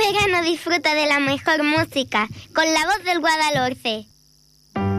verano disfruta de la mejor música con la voz del Guadalhorce.